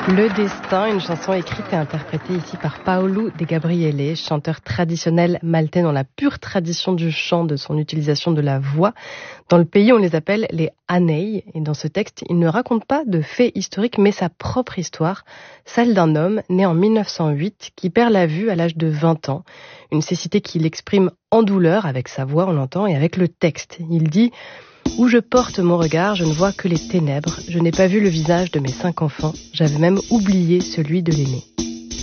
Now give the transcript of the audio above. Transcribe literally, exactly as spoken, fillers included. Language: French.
Le Destin, une chanson écrite et interprétée ici par Paolo De Gabriele, chanteur traditionnel maltais dans la pure tradition du chant, de son utilisation de la voix. Dans le pays, on les appelle les Anei, et dans ce texte, il ne raconte pas de faits historiques, mais sa propre histoire, celle d'un homme né en mille neuf cent huit qui perd la vue à l'âge de vingt ans. Une cécité qu'il exprime en douleur, avec sa voix, on l'entend, et avec le texte. Il dit... Où je porte mon regard, je ne vois que les ténèbres. Je n'ai pas vu le visage de mes cinq enfants. J'avais même oublié celui de l'aîné.